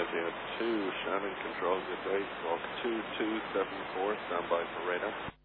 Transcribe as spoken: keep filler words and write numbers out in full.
India two, Shannon Control, good day. Walk two two seven four, stand by for radar.